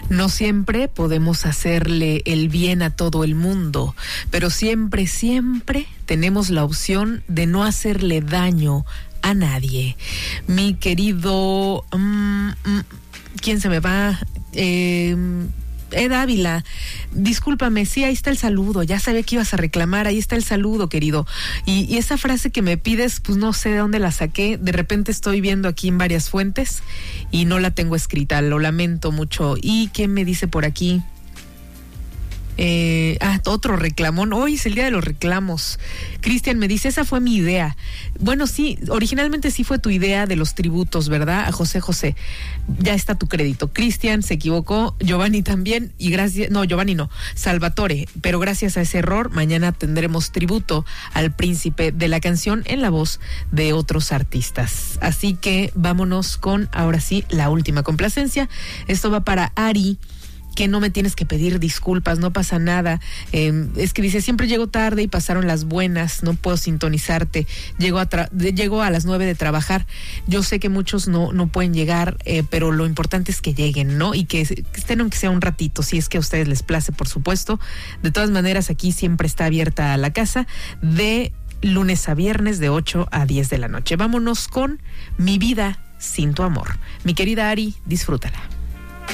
No siempre podemos hacerle el bien a todo el mundo, pero siempre, siempre tenemos la opción de no hacerle daño a nadie. Mi querido... ¿quién se me va? Ed Ávila, discúlpame, sí, ahí está el saludo, ya sabía que ibas a reclamar, ahí está el saludo, querido. Y esa frase que me pides, pues no sé de dónde la saqué, de repente estoy viendo aquí en varias fuentes y no la tengo escrita, lo lamento mucho. ¿Y qué me dice por aquí? Otro reclamón. Hoy es el día de los reclamos. Cristian me dice, esa fue mi idea. Bueno, sí, originalmente sí fue tu idea de los tributos, ¿verdad? A José José. Ya está tu crédito. Cristian se equivocó, Giovanni también, y gracias, no, Giovanni no, Salvatore, pero gracias a ese error, mañana tendremos tributo al príncipe de la canción en la voz de otros artistas. Así que vámonos con, ahora sí, la última complacencia. Esto va para Ari, que no me tienes que pedir disculpas, no pasa nada. Es que dice, siempre llego tarde y pasaron las buenas, no puedo sintonizarte, llego a las 9 de trabajar. Yo sé que muchos no pueden llegar, pero lo importante es que lleguen, ¿no? Y que estén aunque sea un ratito, si es que a ustedes les place, por supuesto. De todas maneras, aquí siempre está abierta la casa de lunes a viernes de 8 a 10 de la noche. Vámonos con Mi vida sin tu amor. Mi querida Ari, disfrútala.